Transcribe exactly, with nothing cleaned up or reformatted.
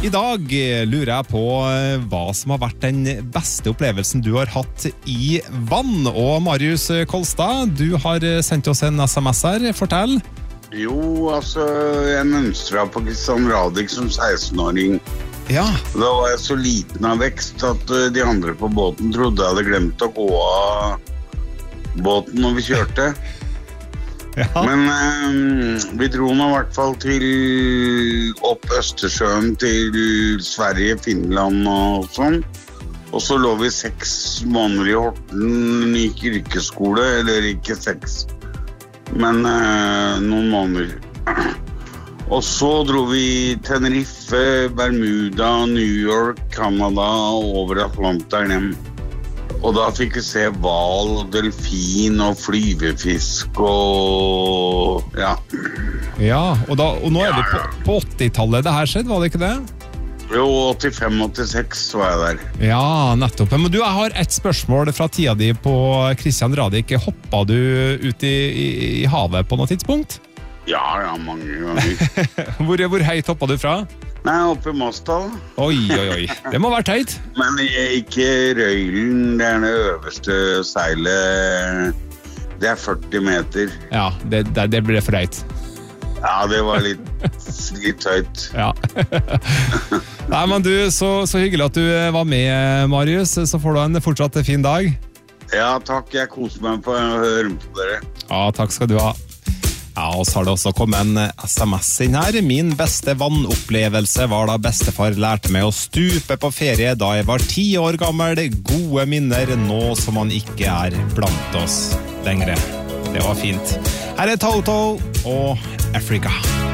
I dag lurer jeg på hva som har vært den beste opplevelsen du har hatt i vann. Og Marius Kolstad, du har sendt oss en sms her. Fortell. Jo, altså, jeg mønstret på Christian Radich som seksten-åring. Ja. Da var jeg så liten av vekst at de andre på båten trodde jeg hadde glemt å gå av båten når vi kjørte. Ja. Men eh, vi dro nå I hvert fall til opp Østersjøen til Sverige, Finland og sånn. Og så lå vi seks måneder I Horten I yrkesskole, eller ikke seks, men eh, noen måneder. Og så dro vi Tenerife, Bermuda, New York, Canada og over Atlanteren hjem. Og da fikk vi se hval, delfin og flyvefisk og ja. Ja, og, da, og nå er vi på, på åttitallet det her skjedde, var det ikke det? Jo, åttifem åttiseks var jeg der. Ja, nettopp. Men du, jeg har et spørsmål fra tida di på Christian Radich. Hoppet du ut I, i, I havet på noe tidspunkt? Ja, ja, mange ganger. hvor, hvor høyt hoppet du fra? Nei, oppe I Mastal. Oi, oi, oi. Det må være teit. Men ikke Røylen, det er det øverste seilet. Det er førti meter. Ja, det, det, det ble for høyt. Ja, det var litt, litt høyt. Ja. Nei, men du, så, så hyggelig at du var med, Marius. Så får du en fortsatt fin dag. Ja, takk. Jeg koser meg på å høre på dere. Ja, takk skal du ha. Ja, og så har det også kommet en sms inn her. Min beste vannopplevelse var da bestefar lærte meg å stupe på ferie da jeg var ti år gammel. Gode minner nå som han ikke er blant oss lenger. Det var fint. Her er Toto og Afrika.